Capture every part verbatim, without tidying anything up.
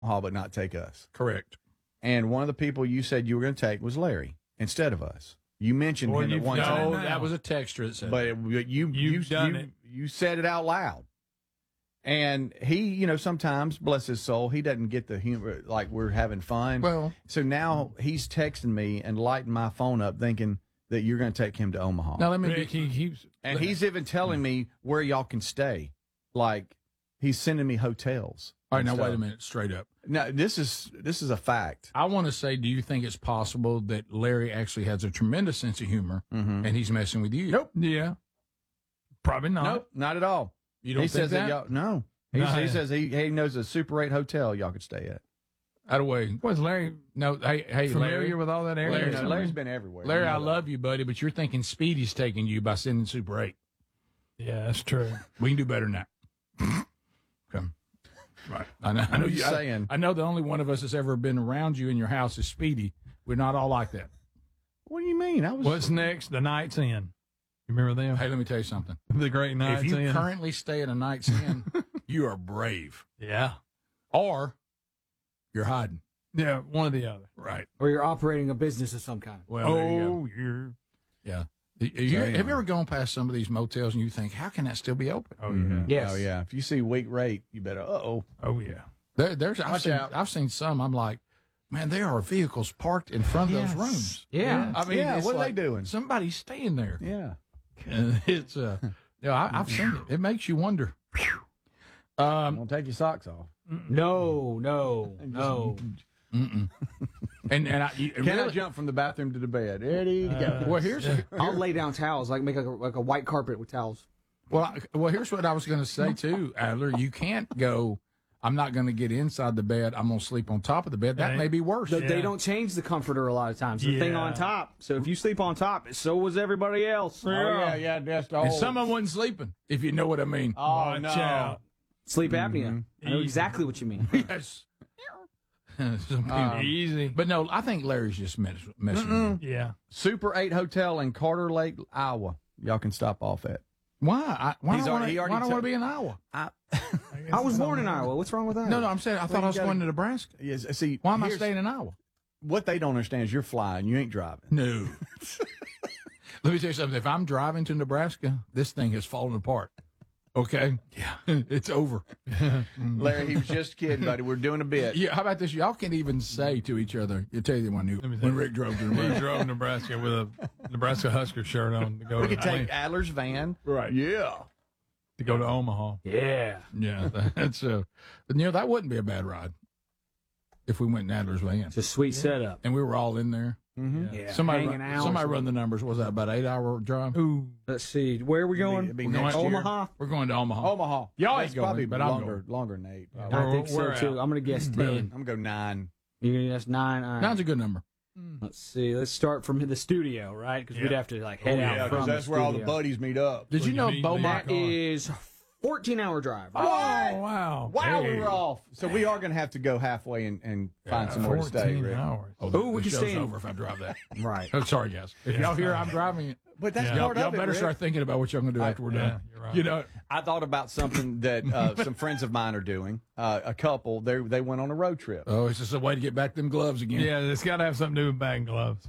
Omaha but not take us. Correct. And one of the people you said you were going to take was Larry instead of us. You mentioned Well, him at you've one done time. No, now. that was a texture that said But that. it, you, you, You've you, done you, it. you said it out loud. And he, you know, sometimes, bless his soul, he doesn't get the humor, like we're having fun. Well- so now he's texting me and lighting my phone up thinking that you're going to take him to Omaha. Now, let me Rick, he keeps. and he's even telling me where y'all can stay. Like, he's sending me hotels. All right, and now, wait stuff. a minute, straight up. No, this is, this is a fact. I want to say, do you think it's possible that Larry actually has a tremendous sense of humor and he's messing with you? Nope. Yeah. Probably not. Nope, not at all. You don't he think says that? y'all, no. He, No, he yeah. says he, he knows a Super eight hotel y'all could stay at. Out of the way. Was Larry No, hey, hey, familiar Larry. with all that area? Larry, or You know, something? Larry's been everywhere. Larry, You know I that. love you, buddy, but you're thinking Speedy's taking you by sending Super eight. Yeah, that's true. We can do better than that. Okay. Right. I know. I know I'm you. just I, saying. I know the only one of us that's ever been around you in your house is Speedy. We're not all like that. What do you mean? I was. What's next? The Night's Inn. You remember them? Hey, let me tell you something. The Great Night's if you Inn. currently stay at a Night's Inn, you are brave, yeah. or you're hiding. Yeah, one or the other. Right. Or you're operating a business of some kind. Well, there you go. Oh, you're. Yeah. You- you- have you ever gone past some of these motels and you think, how can that still be open? Oh, yeah. Yes. Oh yeah. If you see weak rate, you better. Uh oh. Oh, yeah. There, there's I've Watch seen, out. I've seen some. I'm like, man, there are vehicles parked in front of Yes. those rooms. Yeah. I mean, Yeah, it's what are they like doing? Somebody's staying there. Yeah. And it's uh, yeah, I, I've seen it. It makes you wonder. I'm gonna take your socks off. No, no, no. And and I you, Can I really, jump from the bathroom to the bed? Ready to go. well here's I'll lay down towels, like make like a, like a white carpet with towels. well I, well here's what I was going to say too, Adler. You can't go. I'm not going to get inside the bed. I'm going to sleep on top of the bed. That Right. may be worse. The, Yeah. They don't change the comforter a lot of times. The thing Yeah. on top. So if you sleep on top, so was everybody else. Oh yeah, yeah. That's the And whole. someone wasn't sleeping, if you know what I mean. Oh Watch no. out. Sleep apnea. I know Easy. exactly what you mean. Yes. Some people- Um, Easy. but no, I think Larry's just mess, messing with you. Yeah. Super eight hotel in Carter Lake, Iowa. Y'all can stop off at. Why? I, why He's do I already- he wanna- already why do I took- want to be in Iowa? I, I was born in Iowa. What's wrong with that? No, no, I'm saying I thought you I was gotta- going to Nebraska. yes, see, Why am I here's- staying in Iowa? What they don't understand is you're flying. You ain't driving. No. Let me tell you something. If I'm driving to Nebraska, this thing has fallen apart. Okay? Yeah. It's over. Larry, he was just kidding, buddy. We're doing a bit. Yeah, how about this? Y'all can't even say to each other, you tell you the one who, me when think. Rick drove to He Nebraska. drove Nebraska with a Nebraska Husker shirt on to go We to, could take Adler's van. Right. Yeah. to go to Omaha. Yeah. Yeah, that's uh, but you know that wouldn't be a bad ride if we went in Adler's van It's a sweet setup. and we were all in there. Yeah. Somebody, hanging run, out. somebody run the numbers. What was that about eight hour drive? Ooh. Let's see. Where are we going? It'd be We're next going year. Omaha. We're going to Omaha. Omaha. Y'all ain't That's going, probably but I'm longer, going. longer than eight. probably. I think We're so too. out. I'm gonna guess Really? ten. I'm gonna go nine. You're gonna guess nine. All right. Nine's a good number. Let's see. Let's start from the studio, right? Because we'd Yeah. have to like head out Yeah, from because that's the where all the studio. buddies meet up. Did you you know meet Beaumont? That is fourteen hour drive. Oh, wow. Wow, Hey. we were off. So we are gonna have to go halfway and, and find some more to stay. fourteen Rick. hours. Oh, Ooh, we the can show's stay in- over if I drive that. Right. I'm sorry, guys. If y'all hear I'm driving, But that's Yeah. y'all, part y'all of it. better Rick. start thinking about what y'all going to do after we're Yeah, done. you're right. You know, I thought about something that uh, some friends of mine are doing. Uh, a couple, they they went on a road trip. oh, it's just a way to get back them gloves again. Yeah, it's got to have something to do with bag gloves.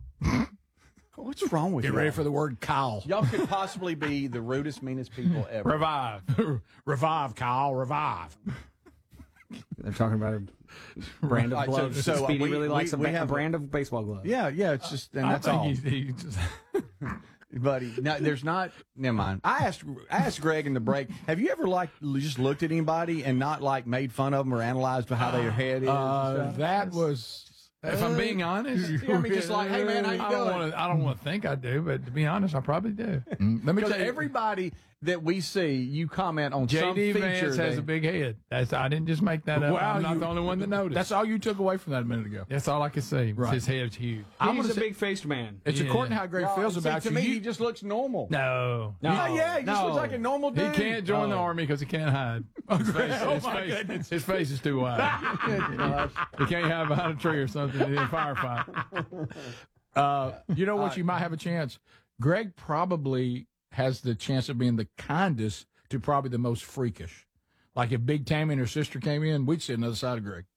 What's wrong with Get you? ready for the word Kyle. Y'all could possibly be the rudest, meanest people ever. Revive. Revive, Kyle, revive. They're talking about a brand of Like, so- gloves. so, uh, Speedy we- really we- likes a, we ba- a have- brand of baseball gloves. Yeah, yeah. It's just, and I that's think all, he's, he just, buddy. No, there's not. Never mind. I asked, I asked Greg in the break. Have you ever like just looked at anybody and not like made fun of them or analyzed how their head is? and Uh, stuff? that was, if I'm being honest. Yeah, I mean, just like, hey, man, how you I don't doing? want to. I don't want to think I do, but to be honest, I probably do. Let me Because tell you, everybody that we see, you comment on J some D feature. Vance has they- a big head. That's I didn't just make that up. Wow, I'm not you- the only one that noticed. that's all you took away from that a minute ago. That's all I could see. Was Right. His head's huge. I'm He's gonna a say- big faced man. It's Yeah. according to how Greg Well, feels see, about to you. me, You- he just looks normal. No, No. Yeah, yeah, he just No. looks like a normal he dude. can't join the Oh. army because he can't hide. His face, Oh, his my face- goodness. his face is too wide. He can't hide behind a tree or something in a firefight. Uh, you know what? You might have a chance. Greg probably has the chance of being the kindest to probably the most freakish. Like if Big Tammy and her sister came in, we'd sit on the other side of Greg.